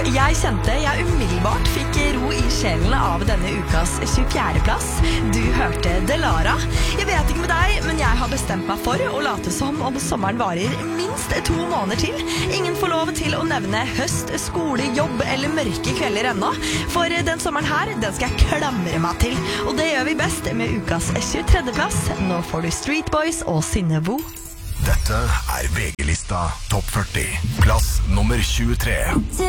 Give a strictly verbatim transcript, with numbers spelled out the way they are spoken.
Jeg kjente jeg umiddelbart fikk ro i sjelen av denne ukas tjuefjerde plass. Du hørte Delara. Jeg vet ikke med deg, men jeg har bestemt meg for å late som om sommeren varer minst to måneder til. Ingen får lov til å nevne høst, skole, jobb eller mørke kvelder ennå. For den sommeren her, den skal jeg klamre meg til. Og det gjør vi best med ukas tjuetredje plass. Nå får du Street Boys og Sinnebo. Dette er V G-lista Topp førti. Plass nummer tjuetre.